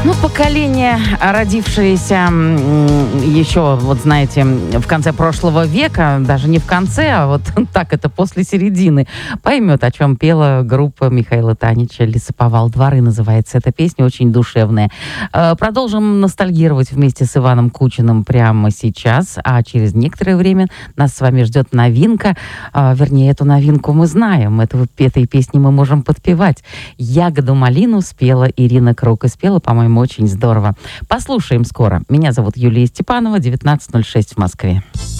Ну, поколение, родившееся еще, вот знаете, в конце прошлого века, даже не в конце, а вот так это после середины, поймет, о чем пела группа Михаила Танича «Лесоповал дворы» называется эта песня, очень душевная. Продолжим ностальгировать вместе с Иваном Кучиным прямо сейчас, а через некоторое время нас с вами ждет новинка, вернее, эту новинку мы знаем, этой песни мы можем подпевать. «Ягоду малину» спела Ирина Круг, и спела, по-моему, очень здорово. Послушаем скоро. Меня зовут Юлия Степанова, 19:06 в Москве.